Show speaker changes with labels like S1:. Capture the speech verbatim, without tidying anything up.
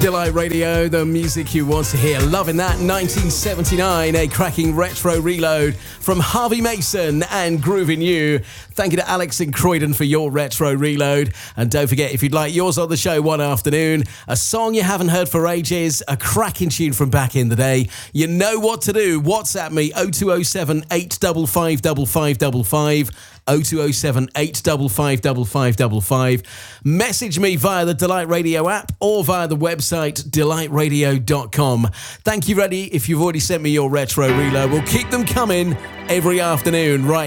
S1: Delight Radio, the music you want to hear. Loving that. nineteen seventy-nine, a cracking retro reload from Harvey Mason and Groovin' You. Thank you to Alex in Croydon for your retro reload. And don't forget, if you'd like yours on the show one afternoon, a song you haven't heard for ages, a cracking tune from back in the day, you know what to do. WhatsApp me, oh two oh seven, eight five five, five five five five. oh two oh seven, eight five five, five five five five. Message me via the Delight Radio app or via the website delight radio dot com. Thank you, Reddy. If you've already sent me your retro reload, we'll keep them coming every afternoon right